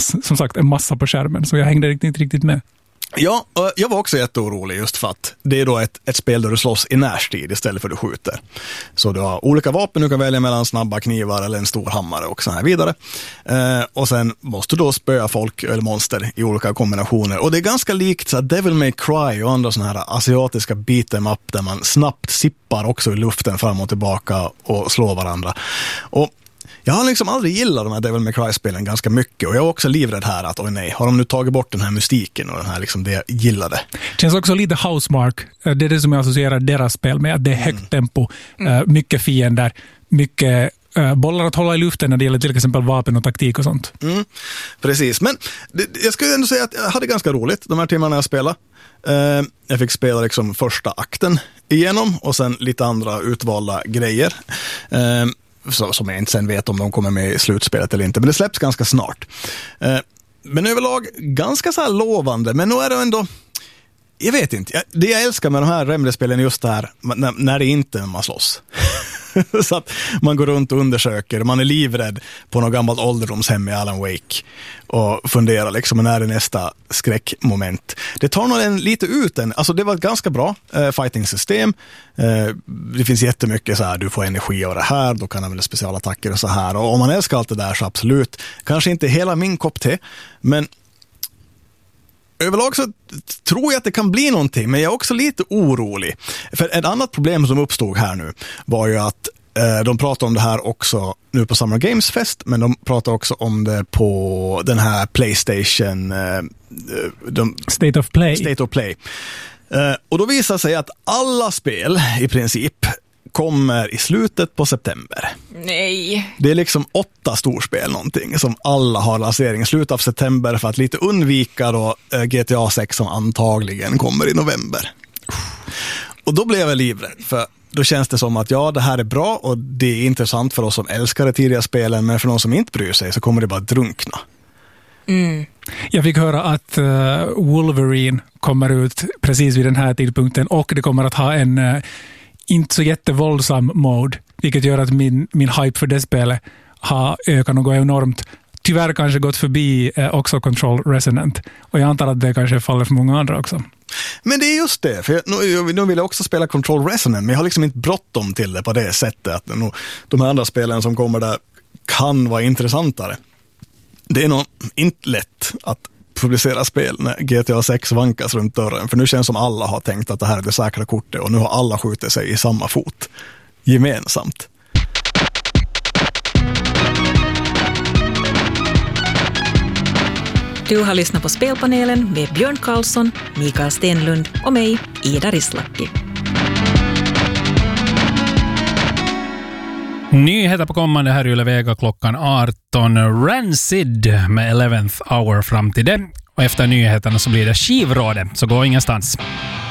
fanns som sagt en massa på skärmen, så jag hängde inte riktigt med. Ja, jag var också jätteorolig just för att det är då ett spel där du slåss i närstrid istället för att du skjuter. Så du har olika vapen, du kan välja mellan snabba knivar eller en stor hammare och så här vidare. Och sen måste du då spöa folk eller monster i olika kombinationer. Och det är ganska likt så här Devil May Cry och andra såna här asiatiska beat'em up där man snabbt sippar också i luften fram och tillbaka och slår varandra. Och jag har liksom aldrig gillat de här Devil May Cry-spelen ganska mycket, och jag är också livrädd här att oj nej, har de nu tagit bort den här mystiken och den här liksom det jag gillade. Det känns också lite Housemarque. Det är det som jag associerar deras spel med, att det är högt tempo, mycket fiender, mycket bollar att hålla i luften när det gäller till exempel vapen och taktik och sånt. Precis, men jag skulle ändå säga att jag hade ganska roligt de här timmarna jag spelade. Jag fick spela liksom första akten igenom och sen lite andra utvalda grejer. Som jag inte sen vet om de kommer med i slutspelet eller inte. Men det släpps ganska snart. Men överlag ganska så här lovande. Men nu är det ändå... Jag vet inte. Det jag älskar med de här Remedy-spelen är just det här när det inte är man slåss. Så att man går runt och undersöker. Man är livrädd på något gammalt ålderdomshem i Alan Wake och funderar liksom, när är nästa skräckmoment. Det tar nog en lite ut en. Alltså det var ett ganska bra fighting-system. Det finns jättemycket så här, du får energi av det här, då kan använda specialattacker och så här. Och om man älskar allt det där så absolut. Kanske inte hela min kopp te, men överlag så tror jag att det kan bli någonting, men jag är också lite orolig. För ett annat problem som uppstod här nu var ju att de pratar om det här också nu på Summer Games Fest, men de pratar också om det på den här PlayStation State of Play. Och då visar sig att alla spel i princip kommer i slutet på september. Nej. Det är liksom 8 storspel någonting som alla har lansering i slutet av september för att lite undvika då GTA 6 som antagligen kommer i november. Och då blev jag livrädd, för då känns det som att ja, det här är bra och det är intressant för oss som älskar de tidiga spelen, men för någon som inte bryr sig så kommer det bara drunkna. Jag fick höra att Wolverine kommer ut precis vid den här tidpunkten, och det kommer att ha en inte så jättevåldsam mode, vilket gör att min hype för det spelet har ökat något enormt. Tyvärr kanske gått förbi också Control Resonant, och jag antar att det kanske faller för många andra också. Men det är just det, för nu vill jag också spela Control Resonant, men jag har liksom inte bråttom till det på det sättet att de här andra spelen som kommer där kan vara intressantare. Det är nog inte lätt att publicera spel när GTA 6 vankas runt dörren, för nu känns som alla har tänkt att det här är det säkra kortet, och nu har alla skjutit sig i samma fot gemensamt. Du har lyssnat på Spelpanelen med Björn Karlsson, Mikael Stenlund och mig, Ida Rislaki. Nyheter på kommande här i Yle Vega klockan 18. Rancid med 11th hour fram till det. Och efter nyheterna så blir det skivrådet, så gå ingenstans.